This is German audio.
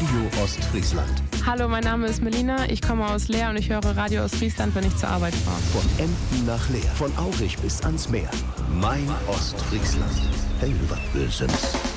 Radio Ostfriesland. Hallo, mein Name ist Melina, ich komme aus Leer und ich höre Radio Ostfriesland, wenn ich zur Arbeit fahre. Von Emden nach Leer, von Aurich bis ans Meer. Mein Ostfriesland. Hey, was Böses.